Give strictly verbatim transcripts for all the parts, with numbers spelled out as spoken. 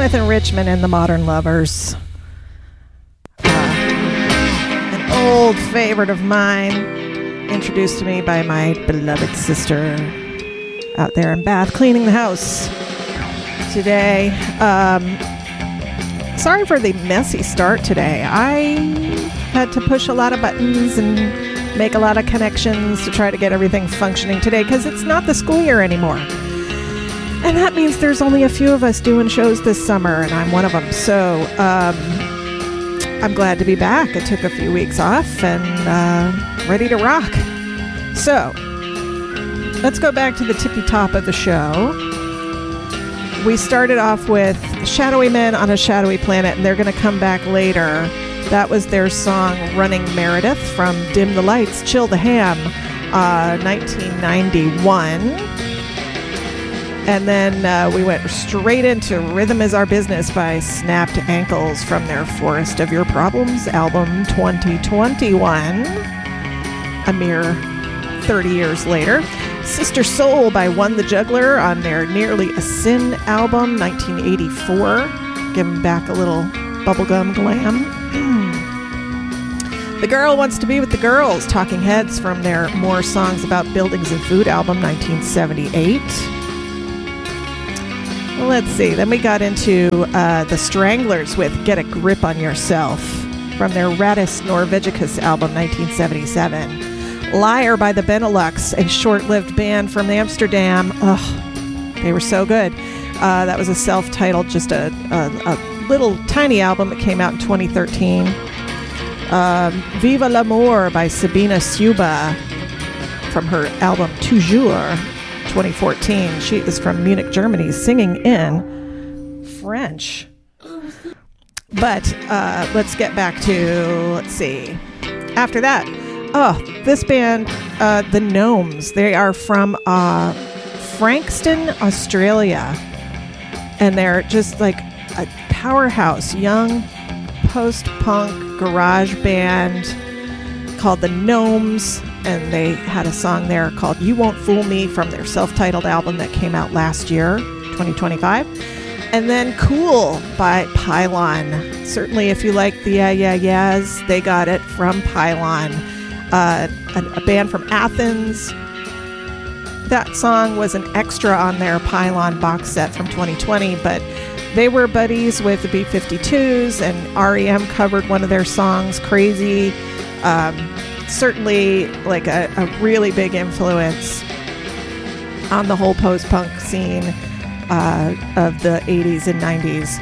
Jonathan Richman and the Modern Lovers. Uh, an old favorite of mine, introduced to me by my beloved sister out there in Bath cleaning the house today. Um, sorry for the messy start today. I had to push a lot of buttons and make a lot of connections to try to get everything functioning today because it's not the school year anymore. And that means there's only a few of us doing shows this summer, and I'm one of them. So um, I'm glad to be back. I took a few weeks off and uh, ready to rock. So let's go back to the tippy top of the show. We started off with Shadowy Men on a Shadowy Planet, and they're going to come back later. That was their song Running Meredith from Dim the Lights, Chill the Ham, uh, nineteen ninety-one. And then uh, we went straight into Rhythm Is Our Business by Snapped Ankles from their Forest of Your Problems album twenty twenty-one, a mere thirty years later. Sister Soul by One the Juggler on their Nearly a Sin album, nineteen eighty-four, giving back a little bubblegum glam. The Girl Wants to Be with the Girls, Talking Heads from their More Songs About Buildings and Food album, nineteen seventy-eight. Let's see. Then we got into uh, the Stranglers with Get a Grip on Yourself from their Rattus Norvegicus album, nineteen seventy-seven. Liar by the Benelux, a short-lived band from Amsterdam. Ugh, they were so good. Uh, that was a self-titled, just a, a, a little tiny album that came out in twenty thirteen. Um, Viva l'Amour by Sabina Suba from her album Toujours, twenty fourteen. She is from Munich, Germany, singing in French. But uh, let's get back to, let's see. After that, oh, this band, uh, the Gnomes. They are from uh, Frankston, Australia. And they're just like a powerhouse, young post-punk garage band called the Gnomes. And they had a song there called You Won't Fool Me from their self-titled album that came out last year, twenty twenty-five. And then Cool by Pylon. Certainly if you like the Yeah Yeah Yeahs, they got it from Pylon. Uh, a, a band from Athens. That song was an extra on their Pylon box set from twenty twenty, but they were buddies with the B fifty-twos, and R E M covered one of their songs, Crazy. Um, certainly like a, a really big influence on the whole post-punk scene uh, of the eighties and nineties.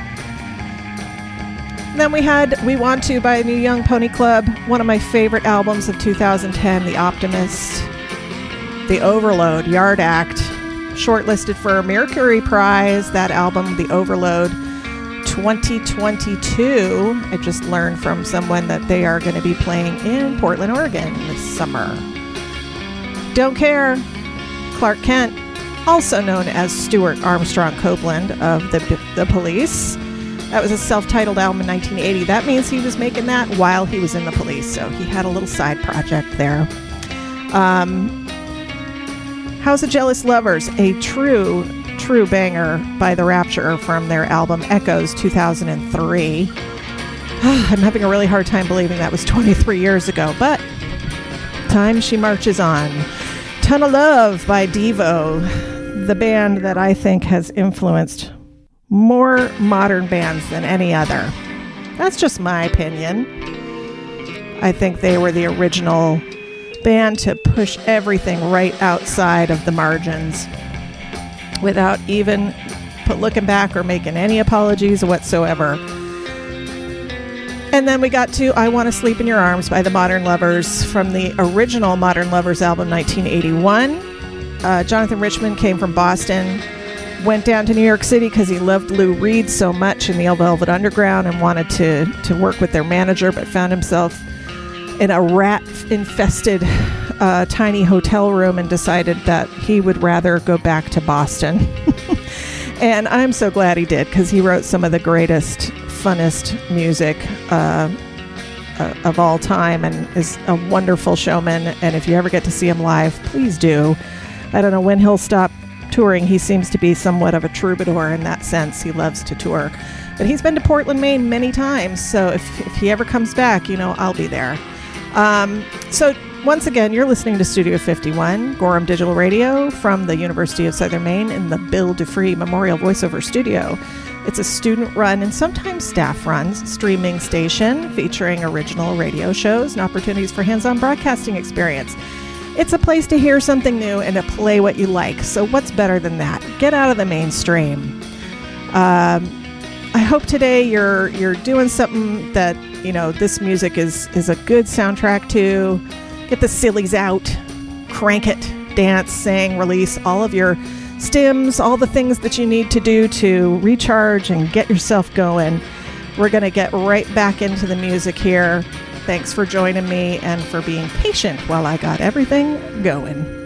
Then we had We Want To by New Young Pony Club, one of my favorite albums of two thousand ten, The Optimist. The Overload, Yard Act, shortlisted for a Mercury Prize, that album, The Overload, twenty twenty-two. I just learned from someone that they are going to be playing in Portland, Oregon this summer. Don't Care, Clark Kent, also known as Stuart Armstrong Copeland of the, the Police. That was a self-titled album in nineteen eighty. That means he was making that while he was in the Police, so he had a little side project there. Um, House of Jealous Lovers, a true, true banger by The Rapture from their album Echoes, two thousand three. I'm having a really hard time believing that was twenty-three years ago, but time she marches on. Ton of Love by Devo, the band that I think has influenced more modern bands than any other. That's just my opinion. I think they were the original band to push everything right outside of the margins without even put, looking back or making any apologies whatsoever. And then we got to I Want to Sleep in Your Arms by the Modern Lovers from the original Modern Lovers album, nineteen eighty-one. Uh, Jonathan Richman came from Boston, went down to New York City because he loved Lou Reed so much in the Velvet Underground and wanted to, to work with their manager, but found himself in a rat-infested uh, tiny hotel room and decided that he would rather go back to Boston. And I'm so glad he did, because he wrote some of the greatest, funnest music uh, uh, of all time and is a wonderful showman. And if you ever get to see him live, please do. I don't know when he'll stop touring. He seems to be somewhat of a troubadour in that sense. He loves to tour. But he's been to Portland, Maine many times, so if, if he ever comes back, you know, I'll be there. Um, so once again, you're listening to Studio fifty-one, Gorham Digital Radio from the University of Southern Maine in the Bill Dufree Memorial Voiceover Studio. It's a student-run and sometimes staff-run streaming station featuring original radio shows and opportunities for hands-on broadcasting experience. It's a place to hear something new and to play what you like. So what's better than that? Get out of the mainstream. Um, I hope today you're you're doing something that, you know, this music is, is a good soundtrack to. Get the sillies out, crank it, dance, sing, release all of your stims, all the things that you need to do to recharge and get yourself going. We're going to get right back into the music here. Thanks for joining me and for being patient while I got everything going.